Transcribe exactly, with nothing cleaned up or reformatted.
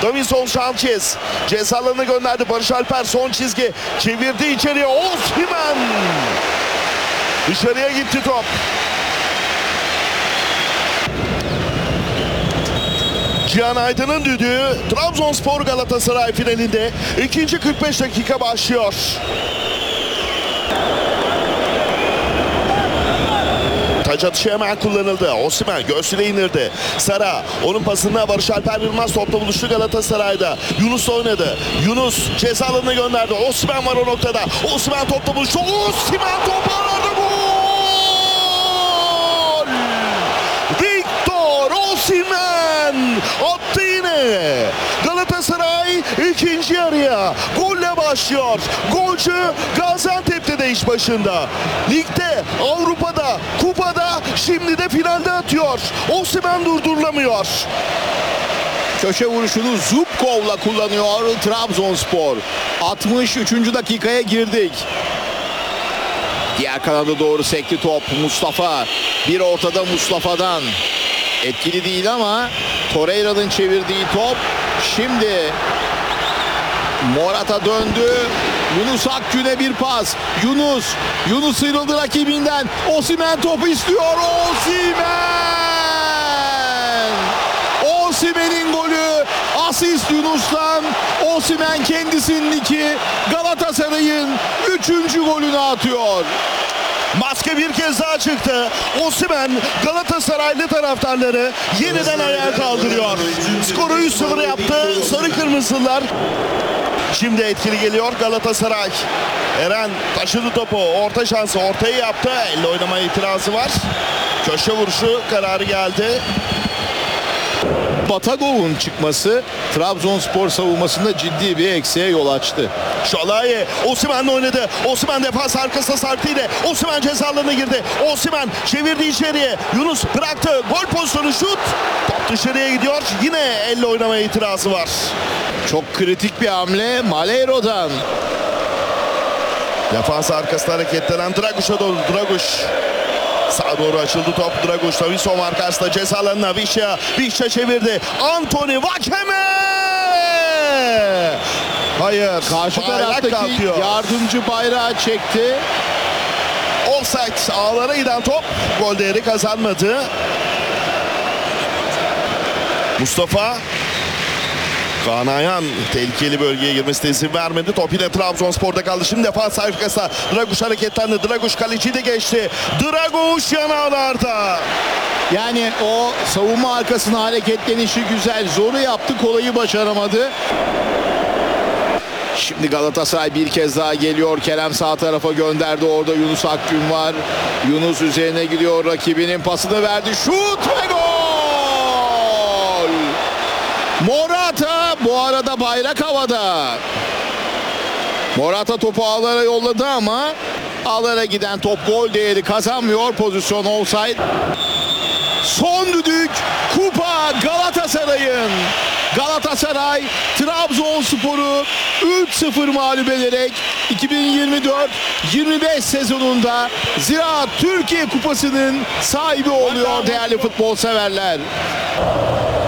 Davinson Sanchez ceza alanına gönderdi. Barış Alper son çizgi. Çevirdi içeriye. Osimhen. Dışarıya gitti top. Cihan Aydın'ın düdüğü Trabzonspor Galatasaray finalinde ikinci kırk beş dakika başlıyor. Taç atışı hemen kullanıldı. Osimhen göğsüne indirdi. Sara onun pasında Barış Alper Yılmaz topla buluştu Galatasaray'da. Yunus oynadı. Yunus ceza alanına gönderdi. Osimhen var o noktada. Osimhen topla buluştu. Osimhen topu aradı. Gol! Victor Osimhen attı yine. Galatasaray ikinci yarıya golle başlıyor. Golcü Gaziantep'te de iş başında. Ligde, Avrupa'da, kupada, şimdi de finalde atıyor. Osimhen durdurulamıyor. Köşe vuruşunu Zubkov'la kullanıyor Trabzonspor. altmış üçüncü dakikaya girdik. Diğer kanada doğru sekti top. Mustafa. Bir ortada Mustafa'dan. Etkili değil ama Torreira'nın çevirdiği top. Şimdi Morata döndü. Yunus Akgün'e bir pas. Yunus. Yunus sıyrıldı rakibinden. Osimhen topu istiyor. Osimhen. Osimhen'in golü. Asist Yunus'tan. Osimhen kendisinin iki. Galatasaray'ın üçüncü golünü atıyor. Maske bir kez daha çıktı. Osimhen Galatasaraylı taraftarları yeniden ayağa kaldırıyor. Skoru üç sıfır yaptı sarı kırmızılar. Şimdi etkili geliyor Galatasaray. Eren taşıdı topu. Orta şansı ortaya yaptı. Elle oynamaya itirazı var. Köşe vuruşu kararı geldi. Batagov'un çıkması Trabzonspor savunmasında ciddi bir eksiğe yol açtı. Şalai Osimhen'le oynadı. Osimhen defans arkasına sarktıydı. Osimhen ceza alanına girdi. Osimhen çevirdi içeriye. Yunus bıraktı. Gol pozisyonu, şut. Top dışarıya gidiyor. Yine elle oynamaya itirazı var. Çok kritik bir hamle Malheiro'dan. Defans arkasına hareketlenen Draguş'a doğru. Draguş. Sağa doğru açıldı top. Draguş Davinson var karşısında ceza alanına. Vişya. Vişya çevirdi. Anthony Vakeme. Hayır. Karşı bayrak taraftaki kalkıyor. yardımcı bayrağı çekti. Offside, ağlara giden top gol değeri kazanmadı. Mustafa Kaan Ayhan tehlikeli bölgeye girmesine izin vermedi. Top yine Trabzonspor'da kaldı. Şimdi defans arkasına Draguş hareketlendi. Draguş kaleciyi de geçti. Draguş yanağlarda. Yani o savunma arkasına hareketlenişi güzel. Zoru yaptı, kolayı başaramadı. Şimdi Galatasaray bir kez daha geliyor. Kerem sağ tarafa gönderdi. Orada Yunus Akgün var. Yunus üzerine gidiyor. Rakibinin pasını verdi. Şut ve gol! Morata bu arada bayrak havada. Morata topu ağlara yolladı ama ağlara giden top gol değeri kazanmıyor. Pozisyon offside. Son düdük kupa Galatasaray'ın. Galatasaray Trabzonspor'u üç sıfır mağlup ederek iki bin yirmi dört yirmi beş sezonunda Ziraat Türkiye Kupası'nın sahibi oluyor değerli futbol severler.